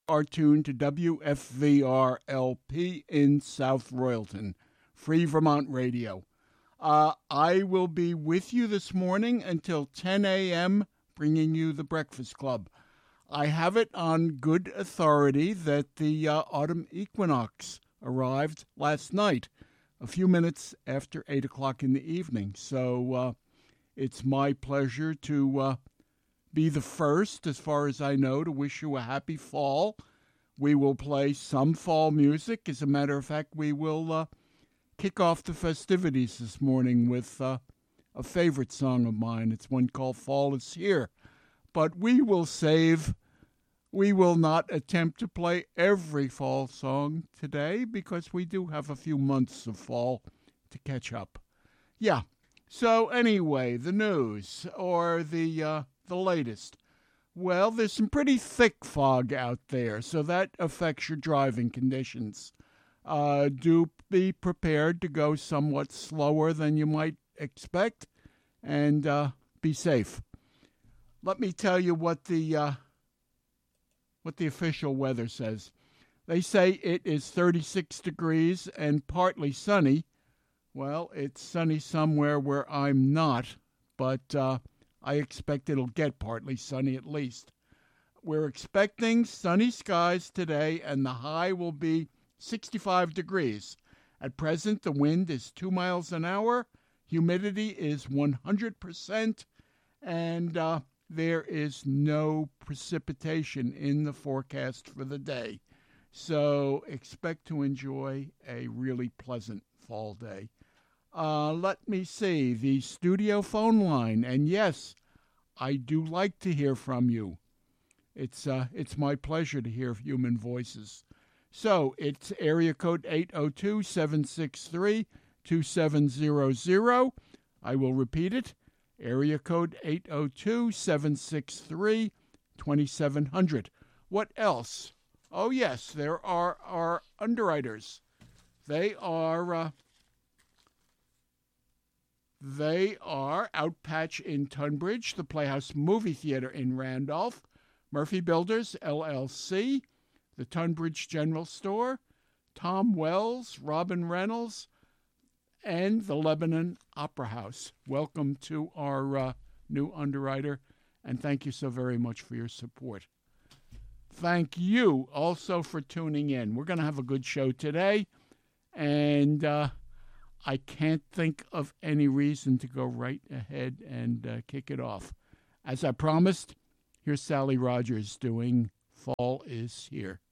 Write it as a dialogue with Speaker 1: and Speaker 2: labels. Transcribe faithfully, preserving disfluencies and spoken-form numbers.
Speaker 1: are tuned to W F V R L P in South Royalton, Free Vermont Radio. Uh, I will be with you this morning until ten a.m., bringing you the Breakfast Club. I have it on good authority that the uh, autumn equinox arrived last night, a few minutes after eight o'clock in the evening. So uh, it's my pleasure to uh, be the first, as far as I know, to wish you a happy fall. We will play some fall music. As a matter of fact, we will uh, kick off the festivities this morning with uh, a favorite song of mine. It's one called Fall is Here. But we will save, we will not attempt to play every fall song today because we do have a few months of fall to catch up. Yeah, so anyway, the news or the uh, the latest. Well, there's some pretty thick fog out there, so that affects your driving conditions. Uh, do be prepared to go somewhat slower than you might expect, and uh, be safe. Let me tell you what the uh, what the official weather says. They say it is thirty-six degrees and partly sunny. Well, it's sunny somewhere where I'm not, but uh, I expect it'll get partly sunny at least. We're expecting sunny skies today, and the high will be sixty-five degrees. At present, the wind is two miles an hour, humidity is one hundred percent, and uh, there is no precipitation in the forecast for the day. So expect to enjoy a really pleasant fall day. Uh, let me see, the studio phone line, and yes, I do like to hear from you. It's uh, it's my pleasure to hear human voices. So it's area code eight oh two, seven six three, two seven zero zero. I will repeat it. Area code eight oh two, seven six three, two seven zero zero. What else? Oh, yes, there are our underwriters. They are... Uh, They are Outpatch in Tunbridge, the Playhouse Movie Theater in Randolph, Murphy Builders, L L C, the Tunbridge General Store, Tom Wells, Robin Reynolds, and the Lebanon Opera House. Welcome to our uh, new underwriter, and thank you so very much for your support. Thank you also for tuning in. We're going to have a good show today, and... Uh, I can't think of any reason to go right ahead and uh, kick it off. As I promised, here's Sally Rogers doing Fall is Here.